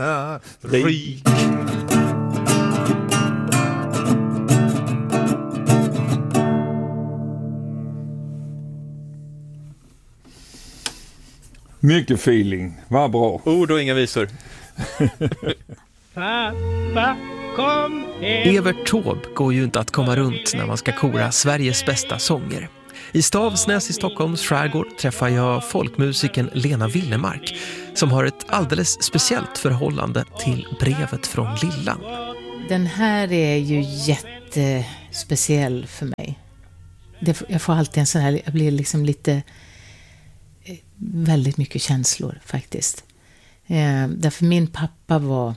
rik. Mycket feeling, vad bra. Ord och inga visor. Pappa, kom hem. Evert Taube går ju inte att komma runt när man ska kora Sveriges bästa sånger. I Stavsnäs i Stockholms skärgård träffar jag folkmusiken Lena Willemark som har ett alldeles speciellt förhållande till brevet från Lillan. Den här är ju jättespeciell för mig. Jag får alltid en sån här, jag blir liksom lite, väldigt mycket känslor faktiskt. Därför min pappa var,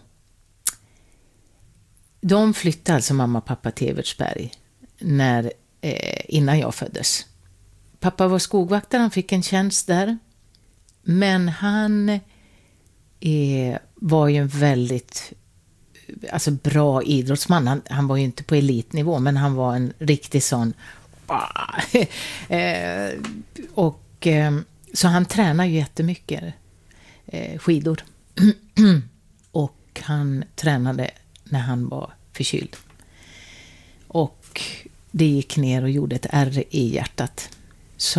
de flyttade alltså mamma och pappa till Evertsberg innan jag föddes. Pappa var skogvaktare, han fick en tjänst där. Men han var ju en väldigt bra idrottsman. Han var ju inte på elitnivå, men han var en riktig sån. Så han tränar ju jättemycket skidor. Och han tränade när han var förkyld. Och det gick ner och gjorde ett ärr i hjärtat. Så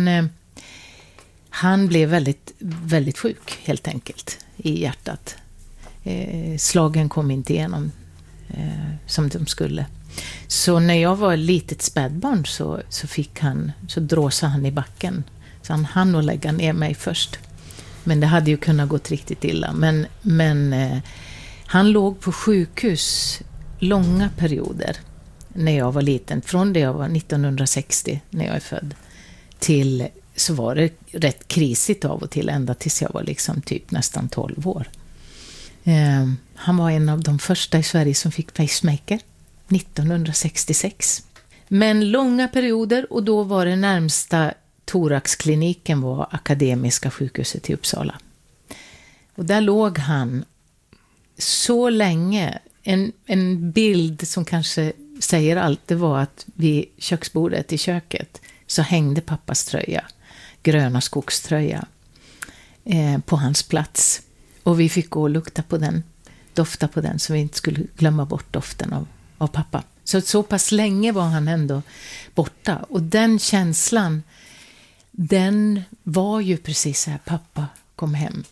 han blev väldigt, väldigt sjuk helt enkelt i hjärtat. Slagen kom inte igenom som de skulle. Så när jag var ett litet spädbarn så dråsade han i backen. Så han hann att lägga ner mig först. Men det hade ju kunnat gått riktigt illa. Men han låg på sjukhus långa perioder när jag var liten. Från det jag var 1960 när jag är född till så var det rätt krisigt av och till ända tills jag var liksom typ nästan 12 år. Han var en av de första i Sverige som fick pacemaker 1966. Men långa perioder, och då var det närmsta thoraxkliniken var Akademiska sjukhuset i Uppsala. Och där låg han så länge. En bild som kanske säger allt, det var att vid köksbordet i köket så hängde pappas tröja, gröna skogströja, på hans plats. Och vi fick gå och lukta på den, dofta på den, så vi inte skulle glömma bort doften av pappa. Så pass länge var han ändå borta. Och den känslan, den var ju precis så här: pappa, kom hem.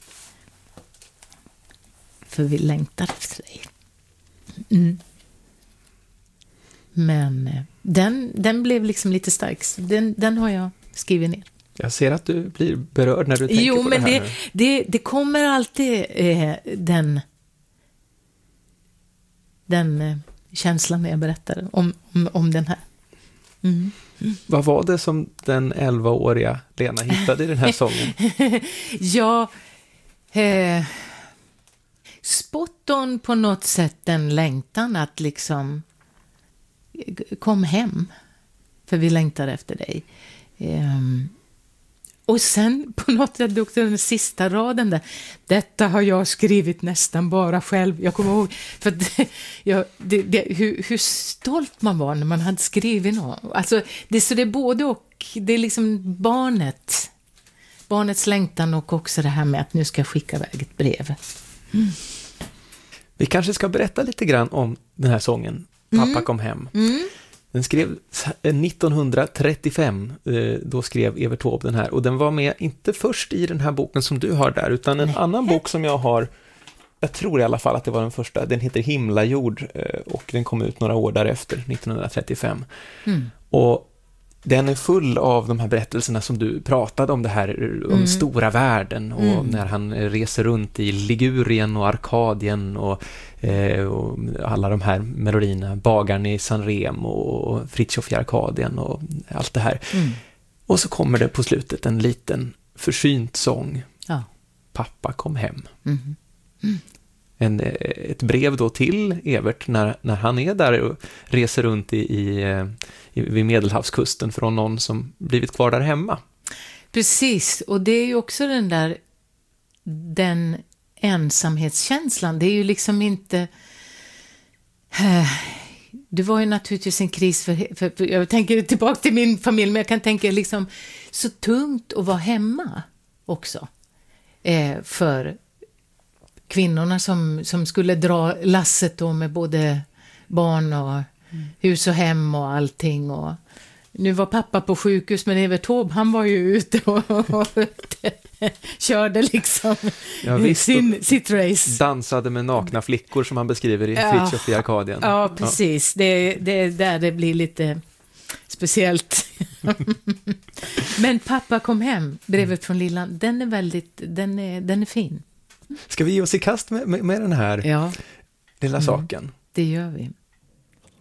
För vi längtar efter dig. Mm. Men den blev liksom lite stark. Den har jag skrivit ner. Jag ser att du blir berörd när du tänker på det här. Jo, men det kommer alltid den känslan när jag berättar om den här. Mm. Vad var det som den 11-åriga Lena hittade i den här sången? Ja, spot on på något sätt, den längtan att liksom kom hem, för vi längtar efter dig. Och sen på något sätt den sista raden där, detta har jag skrivit nästan bara själv. Jag kommer ihåg, för hur stolt man var när man hade skrivit något. Alltså, så det är både och, det är liksom barnets längtan och också det här med att nu ska jag skicka iväg ett brev. Mm. Vi kanske ska berätta lite grann om den här sången, Pappa kom hem. Mm. Den skrev 1935, då skrev Evert Taube den här. Och den var med inte först i den här boken som du har där, utan en annan bok som jag har, jag tror i alla fall att det var den första. Den heter Himlajord och den kom ut några år därefter, 1935. Mm. Och den är full av de här berättelserna som du pratade om, det här om stora världen och när han reser runt i Ligurien och Arkadien och alla de här melodierna, Bagaren i Sanremo och Fritiof i Arkadien och allt det här. Mm. Och så kommer det på slutet en liten försynt sång. Ja. Pappa kom hem. Mm. Mm. Ett brev då till Evert när han är där och reser runt vid Medelhavskusten från någon som blivit kvar där hemma. Precis, och det är ju också den ensamhetskänslan. Det är ju liksom inte... Det var ju naturligtvis en kris för jag tänker tillbaka till min familj, men jag kan tänka liksom så tungt att vara hemma också. För kvinnorna som skulle dra lasset då med både barn och hus och hem och allting. Och nu var pappa på sjukhus, men Evert Taube, han var ju ute och körde liksom sitt race. Dansade med nakna flickor som han beskriver i Fritiof i Arkadien. Ja, precis. Det är där det blir lite speciellt. Men Pappa kom hem, brevet från Lillan, den är fin. Ska vi ge oss i kast med den här lilla saken? Det gör vi.